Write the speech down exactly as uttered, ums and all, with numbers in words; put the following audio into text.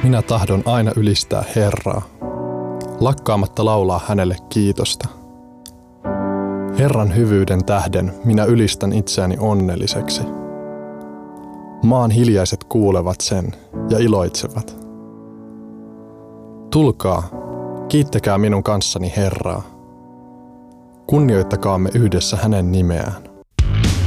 minä tahdon aina ylistää Herraa, lakkaamatta laulaa hänelle kiitosta. Herran hyvyyden tähden minä ylistän itseäni onnelliseksi. Maan hiljaiset kuulevat sen ja iloitsevat. Tulkaa, kiittäkää minun kanssani Herraa. Kunnioittakaamme yhdessä hänen nimeään.